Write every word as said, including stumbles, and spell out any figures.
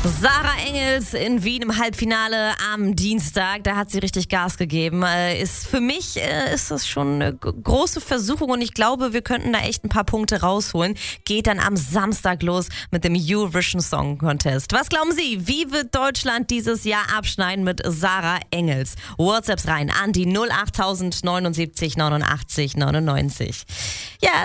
Sarah Engels in Wien im Halbfinale am Dienstag, da hat sie richtig Gas gegeben. Ist für mich äh, ist das schon eine große Versuchung und ich glaube, wir könnten da echt ein paar Punkte rausholen. Geht dann am Samstag los mit dem Eurovision Song Contest. Was glauben Sie, wie wird Deutschland dieses Jahr abschneiden mit Sarah Engels? WhatsApps rein an die null acht neunundsiebzig neunundachtzig neunundneunzig. Ja,